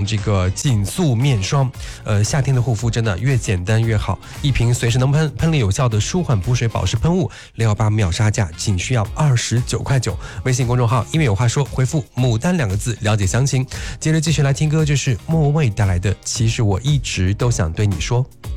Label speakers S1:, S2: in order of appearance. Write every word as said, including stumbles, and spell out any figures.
S1: 这个紧速面霜。呃，夏天的护肤真的越简单越好，一瓶随时能喷，喷力有效的舒缓补水保湿喷雾，六一八秒杀价仅需要二十九块九。微信公众号因为有话说，回复牡丹两个字了解详情。接着继续来听歌，就是莫文蔚带来的其实我一直都想对你说。